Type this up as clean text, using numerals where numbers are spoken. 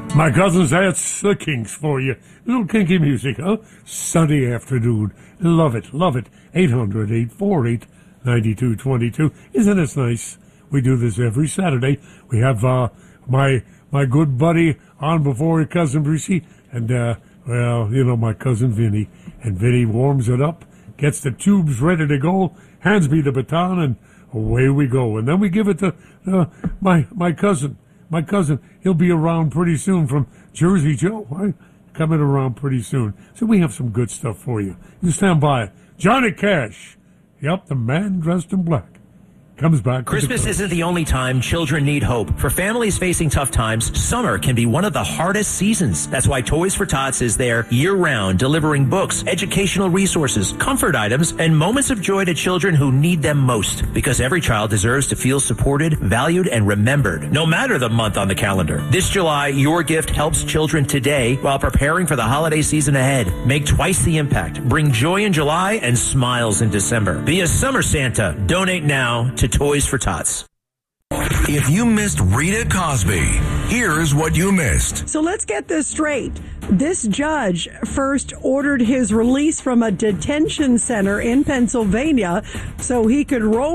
My cousins, that's the Kinks for you. A little kinky music, huh? Sunday afternoon. Love it, love it. 800-848-9222. Isn't this nice? We do this every Saturday. We have my good buddy on before Cousin Brucey, and, my cousin Vinny. And Vinny warms it up, gets the tubes ready to go, hands me the baton, and away we go. And then we give it to my cousin. My cousin, he'll be around pretty soon from Jersey Joe. Right? Coming around pretty soon. So we have some good stuff for you. You stand by. Johnny Cash. Yep, the man dressed in black. Comes back. Christmas isn't the only time children need hope. For families facing tough times, summer can be one of the hardest seasons. That's why Toys for Tots is there year-round, delivering books, educational resources, comfort items, and moments of joy to children who need them most. Because every child deserves to feel supported, valued, and remembered, no matter the month on the calendar. This July, your gift helps children today while preparing for the holiday season ahead. Make twice the impact. Bring joy in July and smiles in December. Be a summer Santa. Donate now to Toys for Tots. If you missed Rita Cosby, here's what you missed. So let's get this straight. This judge first ordered his release from a detention center in Pennsylvania so he could roll